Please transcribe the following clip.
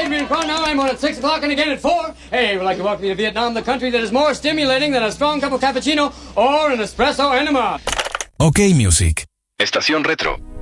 Adrian Cronau. I'm on at 6 o'clock and again at 4. Hey, we'd like to welcome you to Vietnam, the country that is more stimulating than a strong cup of cappuccino or an espresso enema. OK Music. Estación Retro.